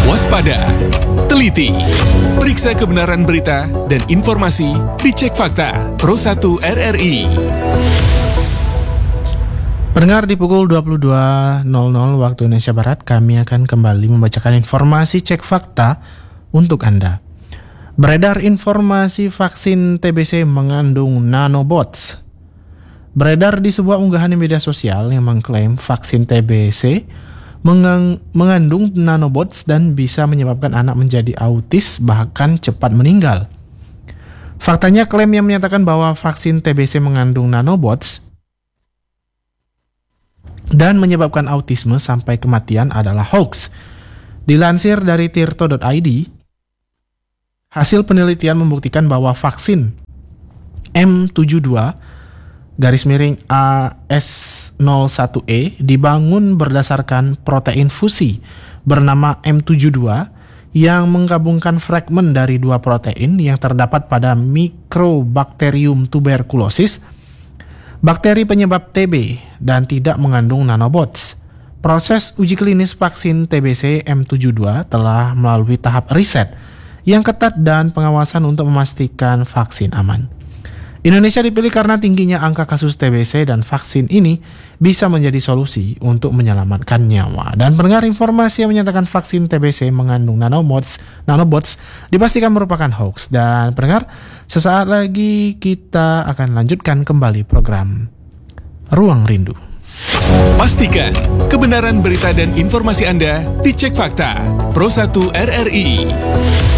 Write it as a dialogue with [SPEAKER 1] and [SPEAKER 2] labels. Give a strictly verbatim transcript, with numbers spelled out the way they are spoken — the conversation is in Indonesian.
[SPEAKER 1] Waspada, teliti, periksa kebenaran berita dan informasi di Cek Fakta Pro satu R R I.
[SPEAKER 2] Pendengar, di pukul dua puluh dua nol nol waktu Indonesia Barat, kami akan kembali membacakan informasi Cek Fakta untuk Anda. Beredar informasi vaksin T B C mengandung nanobots. Beredar di sebuah unggahan di media sosial yang mengklaim vaksin T B C mengang- mengandung nanobots dan bisa menyebabkan anak menjadi autis bahkan cepat meninggal. Faktanya, klaim yang menyatakan bahwa vaksin T B C mengandung nanobots dan menyebabkan autisme sampai kematian adalah hoax. Dilansir dari tirto titik i d, hasil penelitian membuktikan bahwa vaksin M tujuh puluh dua garis miring A S nol satu E dibangun berdasarkan protein fusi bernama M tujuh puluh dua yang menggabungkan fragmen dari dua protein yang terdapat pada Mycobacterium tuberculosis, bakteri penyebab T B, dan tidak mengandung nanobots. Proses uji klinis vaksin T B C M tujuh puluh dua telah melalui tahap riset yang ketat dan pengawasan untuk memastikan vaksin aman. Indonesia dipilih karena tingginya angka kasus T B C dan vaksin ini bisa menjadi solusi untuk menyelamatkan nyawa. Dan pendengar, informasi yang menyatakan vaksin T B C mengandung nanobots, nanobots dipastikan merupakan hoax. Dan pendengar, sesaat lagi kita akan lanjutkan kembali program Ruang Rindu.
[SPEAKER 1] Pastikan kebenaran berita dan informasi Anda di Cek Fakta Pro satu R R I.